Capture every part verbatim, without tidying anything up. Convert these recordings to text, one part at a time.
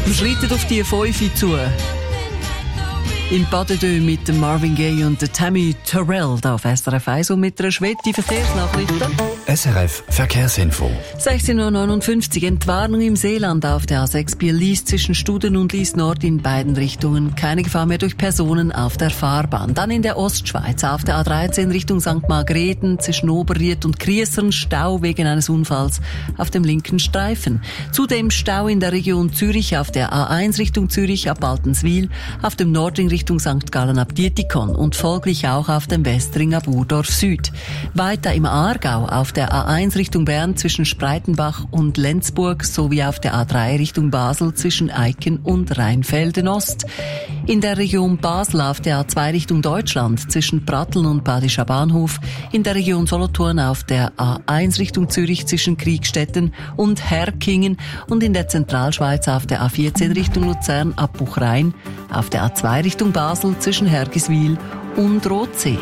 Wir schreiten auf die fünf zu. Im Badedö mit dem Marvin Gaye und der Tammy Terrell da auf S R F eins und mit einer Schwede Verkehrsnachrichten. S R F Verkehrsinfo. sechzehn Uhr neunundfünfzig. Entwarnung im Seeland auf der A sechs Biel-Lies zwischen Studen und Lies Nord in beiden Richtungen. Keine Gefahr mehr durch Personen auf der Fahrbahn. Dann in der Ostschweiz auf der A dreizehn Richtung Sankt Margrethen zwischen Oberried und Kriessern Stau wegen eines Unfalls auf dem linken Streifen. Zudem Stau in der Region Zürich auf der A eins Richtung Zürich ab Altenswil, auf dem Nordring Richtung Sankt Gallen ab Dietikon und folglich auch auf dem Westring ab Urdorf Süd. Weiter im Aargau auf der A eins Richtung Bern zwischen Spreitenbach und Lenzburg sowie auf der A drei Richtung Basel zwischen Eiken und Rheinfelden Ost. In der Region Basel auf der A zwei Richtung Deutschland zwischen Pratteln und Badischer Bahnhof. In der Region Solothurn auf der A eins Richtung Zürich zwischen Kriegstetten und Herkingen und in der Zentralschweiz auf der A vierzehn Richtung Luzern ab Buchrein, auf der A zwei Richtung Basel zwischen Hergiswil und Rothsee.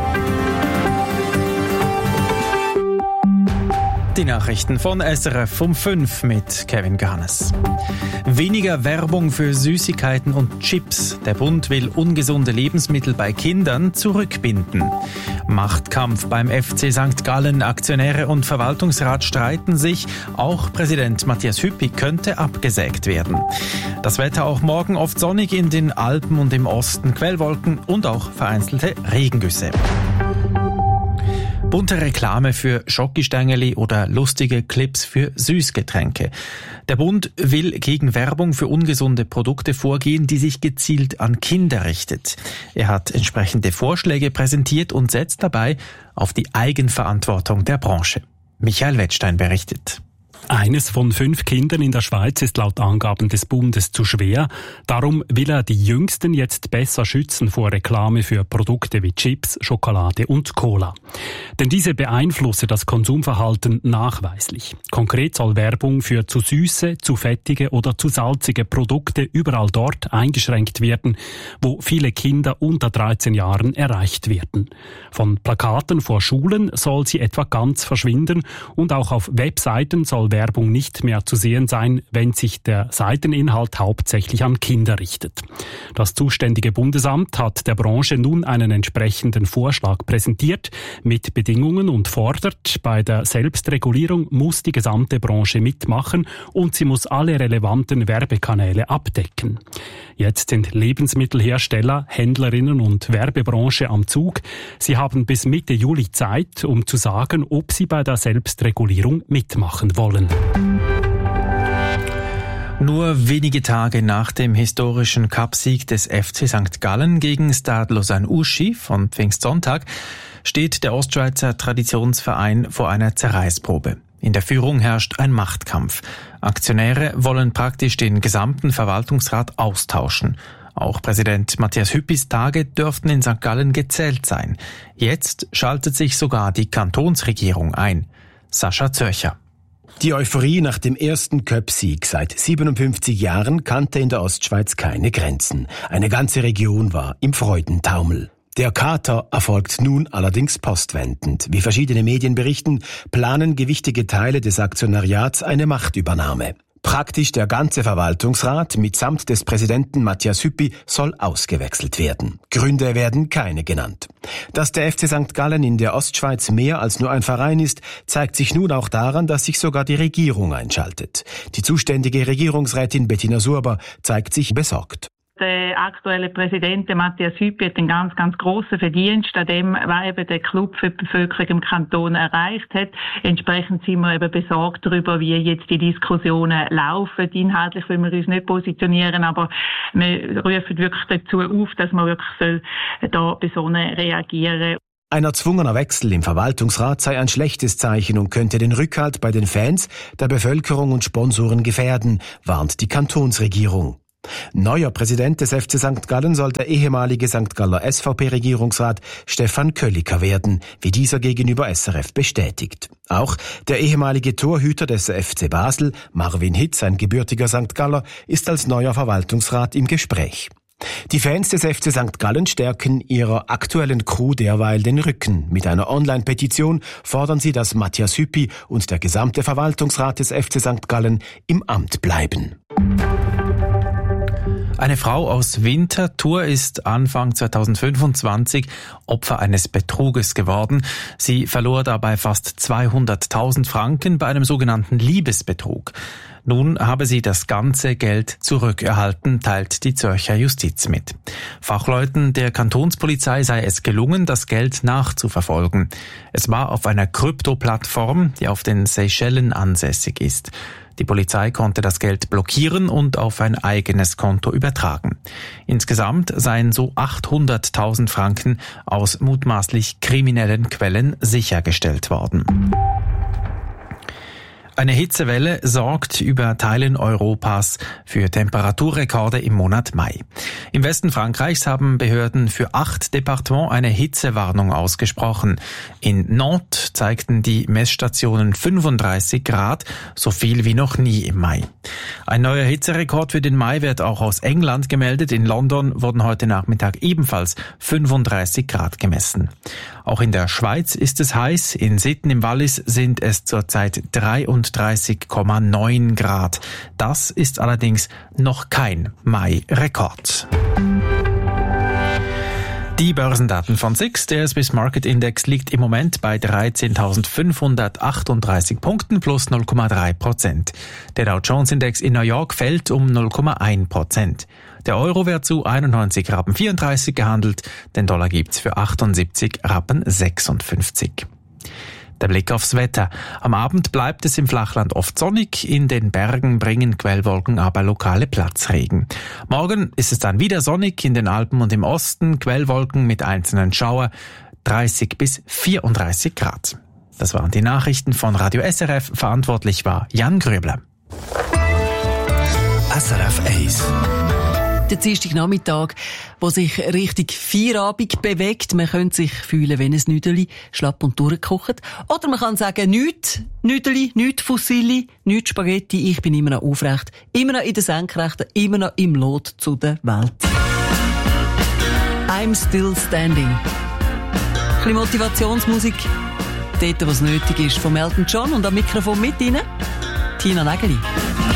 Die Nachrichten von S R F um fünf mit Kevin Garnes. Weniger Werbung für Süßigkeiten und Chips. Der Bund will ungesunde Lebensmittel bei Kindern zurückbinden. Machtkampf beim F C Sankt Gallen. Aktionäre und Verwaltungsrat streiten sich. Auch Präsident Matthias Hüppi könnte abgesägt werden. Das Wetter auch morgen oft sonnig in den Alpen und im Osten. Quellwolken und auch vereinzelte Regengüsse. Bunte Reklame für Schokistängeli oder lustige Clips für Süßgetränke. Der Bund will gegen Werbung für ungesunde Produkte vorgehen, die sich gezielt an Kinder richtet. Er hat entsprechende Vorschläge präsentiert und setzt dabei auf die Eigenverantwortung der Branche. Michael Wettstein berichtet. Eines von fünf Kindern in der Schweiz ist laut Angaben des Bundes zu schwer. Darum will er die Jüngsten jetzt besser schützen vor Reklame für Produkte wie Chips, Schokolade und Cola. Denn diese beeinflusse das Konsumverhalten nachweislich. Konkret soll Werbung für zu süße, zu fettige oder zu salzige Produkte überall dort eingeschränkt werden, wo viele Kinder unter dreizehn Jahren erreicht werden. Von Plakaten vor Schulen soll sie etwa ganz verschwinden und auch auf Webseiten soll Werbung nicht mehr zu sehen sein, wenn sich der Seiteninhalt hauptsächlich an Kinder richtet. Das zuständige Bundesamt hat der Branche nun einen entsprechenden Vorschlag präsentiert mit Bedingungen und fordert, bei der Selbstregulierung muss die gesamte Branche mitmachen und sie muss alle relevanten Werbekanäle abdecken. Jetzt sind Lebensmittelhersteller, Händlerinnen und Werbebranche am Zug. Sie haben bis Mitte Juli Zeit, um zu sagen, ob sie bei der Selbstregulierung mitmachen wollen. Nur wenige Tage nach dem historischen Cupsieg des F C Sankt Gallen gegen Stade Lausanne-Ouchy von Pfingstsonntag steht der Ostschweizer Traditionsverein vor einer Zerreißprobe. In der Führung herrscht ein Machtkampf. Aktionäre wollen praktisch den gesamten Verwaltungsrat austauschen. Auch Präsident Matthias Hüppis Tage dürften in Sankt Gallen gezählt sein. Jetzt schaltet sich sogar die Kantonsregierung ein. Sascha Zürcher. Die Euphorie nach dem ersten Cup-Sieg seit siebenundfünfzig Jahren kannte in der Ostschweiz keine Grenzen. Eine ganze Region war im Freudentaumel. Der Kater erfolgt nun allerdings postwendend. Wie verschiedene Medien berichten, planen gewichtige Teile des Aktionariats eine Machtübernahme. Praktisch der ganze Verwaltungsrat mitsamt des Präsidenten Matthias Hüppi soll ausgewechselt werden. Gründe werden keine genannt. Dass der F C Sankt Gallen in der Ostschweiz mehr als nur ein Verein ist, zeigt sich nun auch daran, dass sich sogar die Regierung einschaltet. Die zuständige Regierungsrätin Bettina Surber zeigt sich besorgt. Der aktuelle Präsident Matthias Hüppi hat einen ganz, ganz grossen Verdienst an dem, was eben der Club für die Bevölkerung im Kanton erreicht hat. Entsprechend sind wir eben besorgt darüber, wie jetzt die Diskussionen laufen. Inhaltlich will wir uns nicht positionieren, aber wir rufen wirklich dazu auf, dass man wirklich soll da besonnen reagieren. Ein erzwungener Wechsel im Verwaltungsrat sei ein schlechtes Zeichen und könnte den Rückhalt bei den Fans, der Bevölkerung und Sponsoren gefährden, warnt die Kantonsregierung. Neuer Präsident des F C Sankt Gallen soll der ehemalige Sankt Galler S V P-Regierungsrat Stefan Kölliker werden, wie dieser gegenüber S R F bestätigt. Auch der ehemalige Torhüter des F C Basel, Marvin Hitz, ein gebürtiger Sankt Galler, ist als neuer Verwaltungsrat im Gespräch. Die Fans des F C Sankt Gallen stärken ihrer aktuellen Crew derweil den Rücken. Mit einer Online-Petition fordern sie, dass Matthias Hüppi und der gesamte Verwaltungsrat des F C Sankt Gallen im Amt bleiben. Eine Frau aus Winterthur ist Anfang zweitausendfünfundzwanzig Opfer eines Betruges geworden. Sie verlor dabei fast zweihunderttausend Franken bei einem sogenannten Liebesbetrug. Nun habe sie das ganze Geld zurückerhalten, teilt die Zürcher Justiz mit. Fachleuten der Kantonspolizei sei es gelungen, das Geld nachzuverfolgen. Es war auf einer Krypto-Plattform, die auf den Seychellen ansässig ist. Die Polizei konnte das Geld blockieren und auf ein eigenes Konto übertragen. Insgesamt seien so achthunderttausend Franken aus mutmaßlich kriminellen Quellen sichergestellt worden. Eine Hitzewelle sorgt über Teilen Europas für Temperaturrekorde im Monat Mai. Im Westen Frankreichs haben Behörden für acht Departements eine Hitzewarnung ausgesprochen. In Nantes zeigten die Messstationen fünfunddreißig Grad, so viel wie noch nie im Mai. Ein neuer Hitzerekord für den Mai wird auch aus England gemeldet. In London wurden heute Nachmittag ebenfalls fünfunddreißig Grad gemessen. Auch in der Schweiz ist es heiß. In Sitten im Wallis sind es zurzeit dreiunddreißig Komma neun Grad. Das ist allerdings noch kein Mai-Rekord. Die Börsendaten von S I X, der Swiss Market Index, liegt im Moment bei dreizehntausendfünfhundertachtunddreißig Punkten plus null Komma drei Prozent. Der Dow Jones Index in New York fällt um null Komma eins Prozent. Der Euro wird zu einundneunzig Rappen vierunddreißig gehandelt, den Dollar gibt's für achtundsiebzig Rappen sechsundfünfzig. Der Blick aufs Wetter. Am Abend bleibt es im Flachland oft sonnig, in den Bergen bringen Quellwolken aber lokale Platzregen. Morgen ist es dann wieder sonnig, in den Alpen und im Osten Quellwolken mit einzelnen Schauer, dreißig bis vierunddreißig Grad. Das waren die Nachrichten von Radio S R F, verantwortlich war Jan Gröbler. S R F eins. Der Dienstagnachmittag, wo sich Richtung Feierabend bewegt. Man könnte sich fühlen wie ein Nüdeli, schlapp und durchgekocht. Oder man kann sagen, nichts Nüdeli, nichts Fusilli, nichts Spaghetti. Ich bin immer noch aufrecht, immer noch in der Senkrechten, immer noch im Lot zu der Welt. I'm still standing. Ein bisschen Motivationsmusik, dort, wo es nötig ist, von Elton John und am Mikrofon mit Ihnen, Tina Nägeli.